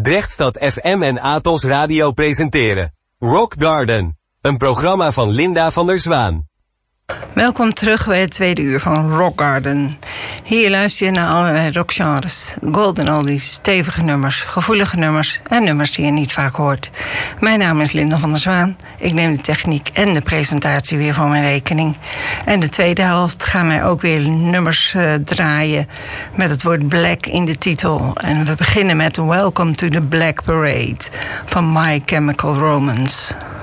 Drechtstad FM en Atos Radio presenteren Rock Garden, een programma van Linda van der Zwaan. Welkom terug bij het tweede uur van Rock Garden. Hier luister je naar allerlei rockgenres, golden oldies, stevige nummers, gevoelige nummers en nummers die je niet vaak hoort. Mijn naam is Linda van der Zwaan. Ik neem de techniek en de presentatie weer voor mijn rekening. En de tweede helft gaan wij ook weer nummers draaien met het woord black in de titel. En we beginnen met Welcome to the Black Parade van My Chemical Romance.